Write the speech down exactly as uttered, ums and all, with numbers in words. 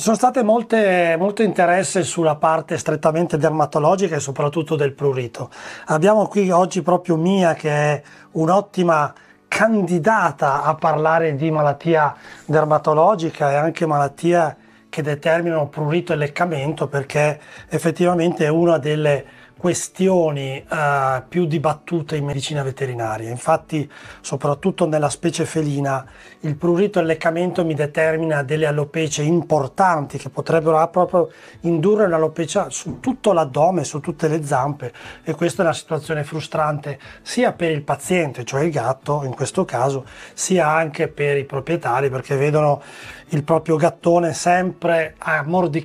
Ci sono state molte, molto interesse sulla parte strettamente dermatologica e soprattutto del prurito. Abbiamo qui oggi proprio Mia, che è un'ottima candidata a parlare di malattia dermatologica e anche malattie che determinano prurito e leccamento, perché effettivamente è una delle questioni eh, più dibattute in medicina veterinaria. Infatti, soprattutto nella specie felina, il prurito e il leccamento mi determina delle alopecie importanti che potrebbero proprio indurre un'alopecia su tutto l'addome, su tutte le zampe, e questa è una situazione frustrante sia per il paziente, cioè il gatto in questo caso, sia anche per i proprietari, perché vedono il proprio gattone sempre a mordicchiare